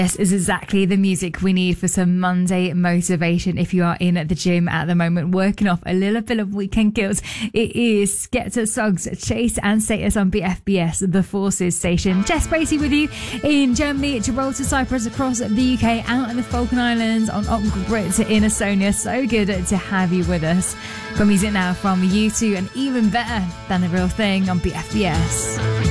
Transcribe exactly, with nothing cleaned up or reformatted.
This is exactly the music we need for some Monday motivation if you are in the gym at the moment, working off a little bit of weekend guilt. It is Skepta, Suggs, Chase and Status on B F B S, the Forces station. Jess Bracey with you in Germany, Gibraltar, Cyprus, across the U K, out in the Falkland Islands, on Brit in Estonia. So good to have you with us. Got music now from U two and even better than a real thing on B F B S.